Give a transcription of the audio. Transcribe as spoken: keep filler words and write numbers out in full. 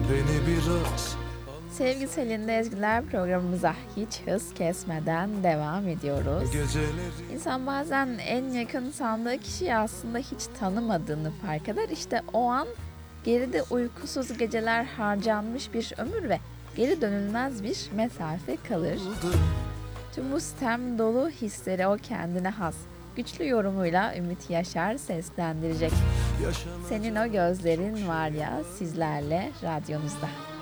beni biraz. Sevgili Selin Ezgiler programımıza hiç hız kesmeden devam ediyoruz. Geceleri İnsan bazen en yakın sandığı kişiyi aslında hiç tanımadığını fark eder. İşte o an geride uykusuz geceler harcanmış bir ömür ve geri dönülmez bir mesafe kalır. oldu. Tüm bu sitem dolu hisleri o kendine has, güçlü yorumuyla Ümit Yaşar seslendirecek. Yaşanacak Senin o gözlerin var ya sizlerle radyonuzda.